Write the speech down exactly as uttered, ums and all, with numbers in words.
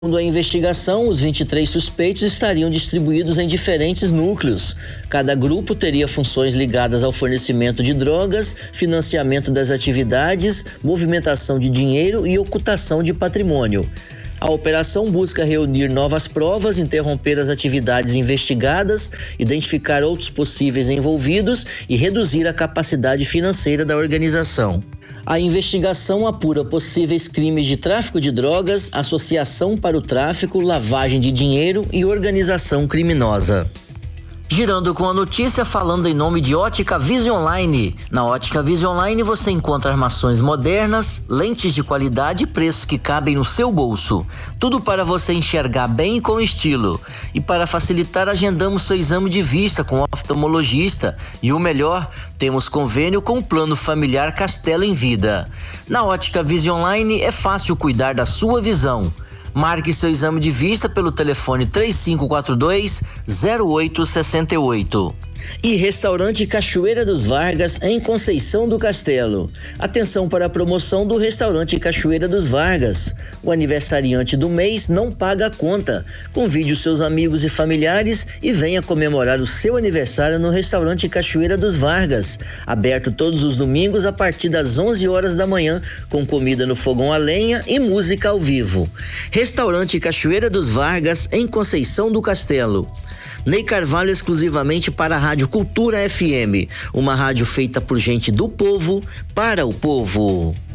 Segundo a investigação, os vinte e três suspeitos estariam distribuídos em diferentes núcleos. Cada grupo teria funções ligadas ao fornecimento de drogas, financiamento das atividades, movimentação de dinheiro e ocultação de patrimônio. A operação busca reunir novas provas, interromper as atividades investigadas, identificar outros possíveis envolvidos e reduzir a capacidade financeira da organização. A investigação apura possíveis crimes de tráfico de drogas, associação para o tráfico, lavagem de dinheiro e organização criminosa. Girando com a notícia, falando em nome de Ótica Visionline. Na Ótica Visionline você encontra armações modernas, lentes de qualidade e preços que cabem no seu bolso. Tudo para você enxergar bem e com estilo. E para facilitar, agendamos seu exame de vista com o oftalmologista. E o melhor, temos convênio com o Plano Familiar Castelo em Vida. Na Ótica Visionline é fácil cuidar da sua visão. Marque seu exame de vista pelo telefone três cinco quatro dois, zero oito seis oito. E Restaurante Cachoeira dos Vargas, em Conceição do Castelo. Atenção para a promoção do Restaurante Cachoeira dos Vargas. O aniversariante do mês não paga a conta. Convide os seus amigos e familiares e venha comemorar o seu aniversário no Restaurante Cachoeira dos Vargas. Aberto todos os domingos a partir das onze horas da manhã, com comida no fogão a lenha e música ao vivo. Restaurante Cachoeira dos Vargas, em Conceição do Castelo. Ney Carvalho exclusivamente para a Rádio Cultura F M, uma rádio feita por gente do povo, para o povo.